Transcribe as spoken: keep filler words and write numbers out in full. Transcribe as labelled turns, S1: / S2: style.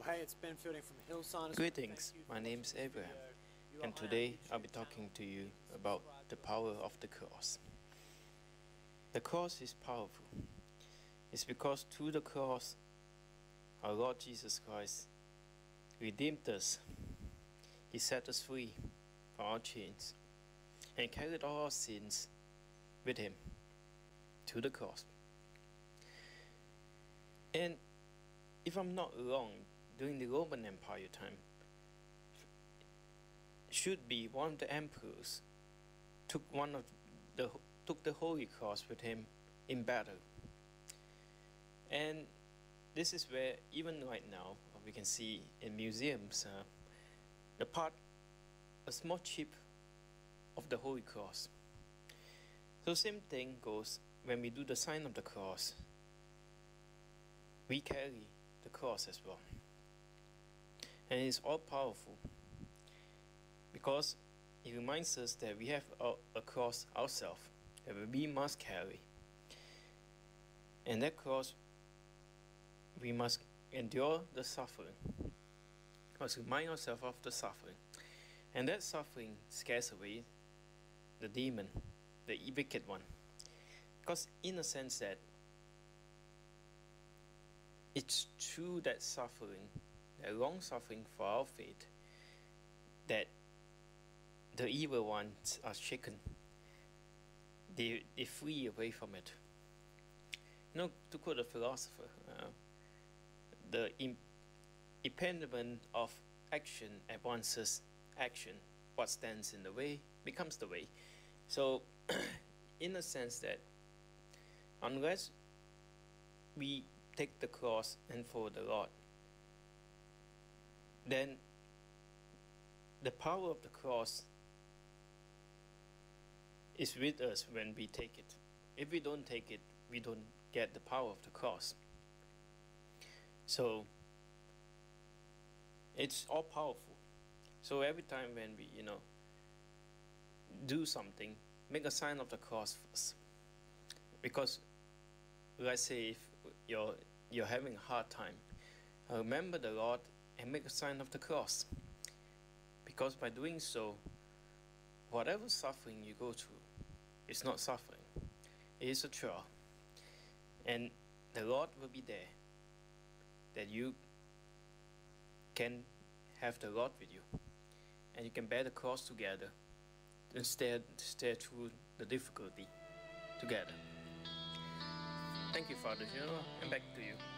S1: hey, it's Ben Fielding from Hillsong.
S2: Greetings, my name is Abraham, and today I'll be talking to you about the power of the cross. The cross is powerful. It's because through the cross, our Lord Jesus Christ redeemed us. He set us free from our chains and carried all our sins with Him to the cross. And if I'm not wrong, during the Roman Empire time, should be one of the emperors took one of the took the Holy Cross with him in battle. And this is where even right now we can see in museums uh, the part, a small chip of the Holy Cross. So same thing goes when we do the sign of the cross. We carry the cross as well. And it's all powerful because it reminds us that we have a, a cross ourselves that we must carry. And that cross, we must endure the suffering. We must remind ourselves of the suffering. And that suffering scares away the demon, the wicked one. Because in a sense that it's through that suffering, that long suffering for our faith, that the evil ones are shaken. They, they flee away from it. You know, to quote a philosopher, uh, the imp impediment of action advances action. What stands in the way becomes the way. So, in a sense that unless we take the cross and follow the Lord, then the power of the cross is with us when we take it. If we don't take it, we don't get the power of the cross. So it's all powerful. So every time when we, you know, do something, make a sign of the cross first. Because let's say if you're you're having a hard time, remember the Lord and make a sign of the cross. Because by doing so, whatever suffering you go through, it's not suffering. It is a trial. And the Lord will be there, that you can have the Lord with you. And you can bear the cross together and stare, stare through the difficulty together. Thank you, Father General, and back to you.